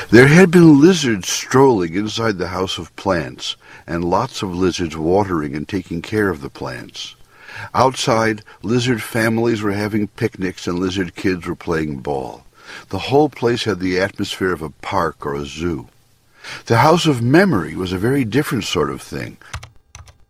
There had been lizards strolling inside the house of plants, and lots of lizards watering and taking care of the plants. Outside, lizard families were having picnics and lizard kids were playing ball. The whole place had the atmosphere of a park or a zoo. The house of memory was a very different sort of thing.